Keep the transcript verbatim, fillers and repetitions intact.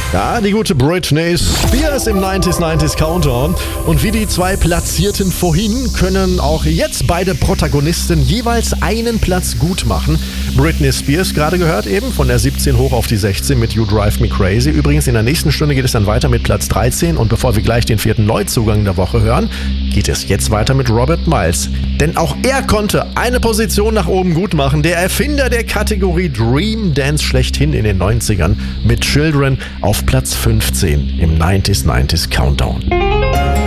Ja, die gute Britney Spears im neunziger neunziger Countdown. Und wie die zwei Platzierten vorhin können auch jetzt beide Protagonisten jeweils einen Platz gut machen. Britney Spears, gerade gehört eben, von der siebzehn hoch auf die sechzehn mit You Drive Me Crazy. Übrigens, in der nächsten Stunde geht es dann weiter mit Platz dreizehn. Und bevor wir gleich den vierten Neuzugang der Woche hören, geht es jetzt weiter mit Robert Miles. Denn auch er konnte eine Position nach oben gut machen. Der Erfinder der Kategorie Dream Dance schlechthin in den neunzigern mit Children auf Platz fünfzehn im neunziger neunziger Countdown.